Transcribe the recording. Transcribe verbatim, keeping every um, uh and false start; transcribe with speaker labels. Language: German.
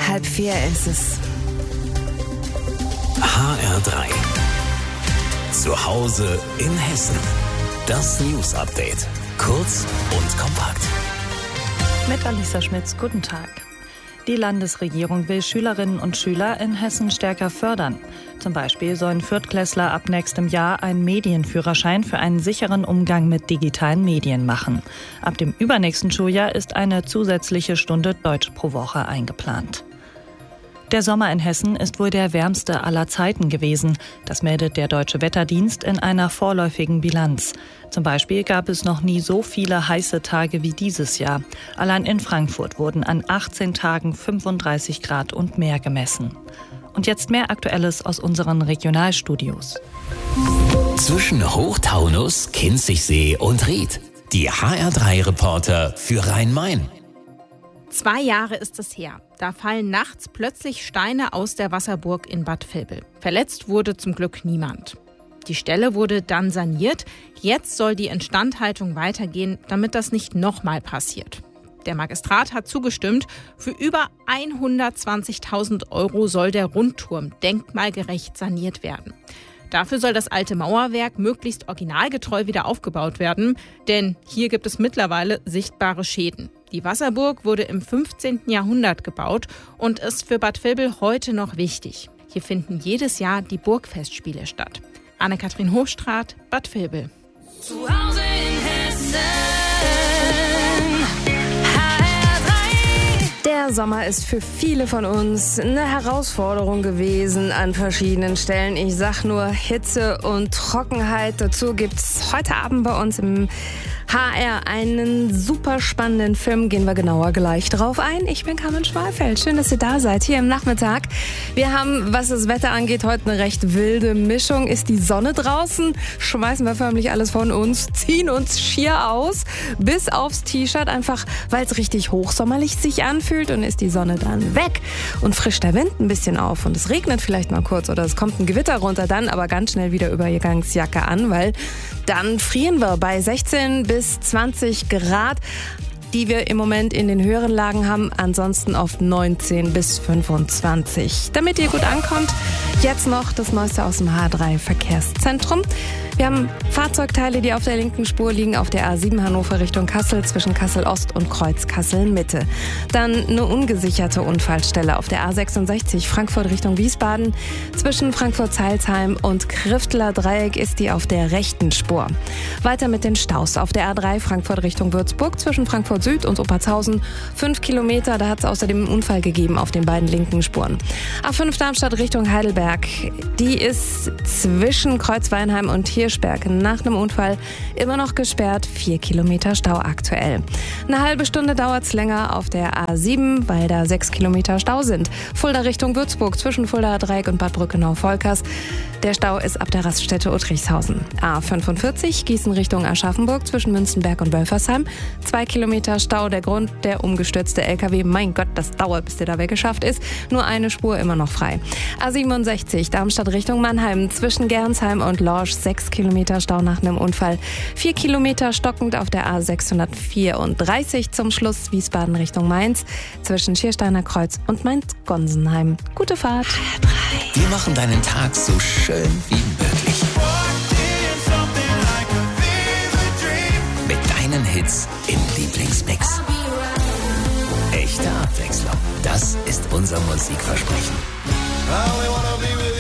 Speaker 1: Halb vier ist es.
Speaker 2: H R drei. Zu Hause in Hessen. Das News Update. Kurz und kompakt.
Speaker 3: Mit Alisa Schmitz, guten Tag. Die Landesregierung will Schülerinnen und Schüler in Hessen stärker fördern. Zum Beispiel sollen Viertklässler ab nächstem Jahr einen Medienführerschein für einen sicheren Umgang mit digitalen Medien machen. Ab dem übernächsten Schuljahr ist eine zusätzliche Stunde Deutsch pro Woche eingeplant. Der Sommer in Hessen ist wohl der wärmste aller Zeiten gewesen. Das meldet der Deutsche Wetterdienst in einer vorläufigen Bilanz. Zum Beispiel gab es noch nie so viele heiße Tage wie dieses Jahr. Allein in Frankfurt wurden an achtzehn Tagen fünfunddreißig Grad und mehr gemessen. Und jetzt mehr Aktuelles aus unseren Regionalstudios.
Speaker 2: Zwischen Hochtaunus, Kinzigsee und Ried. Die H R drei Reporter für Rhein-Main.
Speaker 4: Zwei Jahre ist es her. Da fallen nachts plötzlich Steine aus der Wasserburg in Bad Vilbel. Verletzt wurde zum Glück niemand. Die Stelle wurde dann saniert. Jetzt soll die Instandhaltung weitergehen, damit das nicht nochmal passiert. Der Magistrat hat zugestimmt. Für über hundertzwanzigtausend Euro soll der Rundturm denkmalgerecht saniert werden. Dafür soll das alte Mauerwerk möglichst originalgetreu wieder aufgebaut werden, denn hier gibt es mittlerweile sichtbare Schäden. Die Wasserburg wurde im fünfzehnten Jahrhundert gebaut und ist für Bad Vilbel heute noch wichtig. Hier finden jedes Jahr die Burgfestspiele statt. Anne-Kathrin Hochstraat, Bad Vilbel.
Speaker 5: Zu Hause in Hessen.
Speaker 1: Der Sommer ist für viele von uns eine Herausforderung gewesen an verschiedenen Stellen. Ich sag nur Hitze und Trockenheit. Dazu gibt's heute Abend bei uns im H R einen super spannenden Film. Gehen wir genauer gleich drauf ein. Ich bin Carmen Schmalfeld. Schön, dass ihr da seid, hier im Nachmittag. Wir haben, was das Wetter angeht, heute eine recht wilde Mischung. Ist die Sonne draußen, schmeißen wir förmlich alles von uns, ziehen uns schier aus, bis aufs T-Shirt, einfach weil es richtig hochsommerlich sich anfühlt. Und ist die Sonne dann weg und frischt der Wind ein bisschen auf und es regnet vielleicht mal kurz oder es kommt ein Gewitter runter, dann aber ganz schnell wieder Übergangsjacke an, weil dann frieren wir bei sechzehn bis zwanzig Grad, die wir im Moment in den höheren Lagen haben, ansonsten auf neunzehn bis fünfundzwanzig. Damit ihr gut ankommt, jetzt noch das Neueste aus dem H drei Verkehrszentrum. Wir haben Fahrzeugteile, die auf der linken Spur liegen, auf der A sieben Hannover Richtung Kassel, zwischen Kassel Ost und Kreuz Kassel Mitte. Dann eine ungesicherte Unfallstelle auf der A sechsundsechzig Frankfurt Richtung Wiesbaden. Zwischen Frankfurt-Zeilsheim und Kriftler Dreieck ist die auf der rechten Spur. Weiter mit den Staus auf der A drei Frankfurt Richtung Würzburg, zwischen Frankfurt Süd und Obertshausen. Fünf Kilometer, da hat es außerdem einen Unfall gegeben auf den beiden linken Spuren. A fünf Darmstadt Richtung Heidelberg, die ist zwischen Kreuzweinheim und Hirschberg nach einem Unfall immer noch gesperrt. Vier Kilometer Stau aktuell. Eine halbe Stunde dauert es länger auf der A sieben, weil da sechs Kilometer Stau sind. Fulda Richtung Würzburg, zwischen Fulda Dreieck und Bad Brückenau-Volkers. Der Stau ist ab der Raststätte Uttrichshausen. A fünfundvierzig, Gießen Richtung Aschaffenburg, zwischen Münzenberg und Wölfersheim. Zwei Kilometer Stau, der Grund, der umgestürzte L K W. Mein Gott, das dauert, bis der da weggeschafft ist. Nur eine Spur immer noch frei. A siebenundsechzig, Darmstadt Richtung Mannheim, zwischen Gernsheim und Lorsch. Sechs Kilometer Stau nach einem Unfall. Vier Kilometer stockend auf der A sechshundertvierunddreißig. Zum Schluss Wiesbaden Richtung Mainz, zwischen Schiersteiner Kreuz und Mainz-Gonsenheim. Gute Fahrt.
Speaker 2: Wir machen deinen Tag so schön wie möglich. Mit deinen Hits im Lieblingsmix. Echte Abwechslung. Das ist unser Musikversprechen.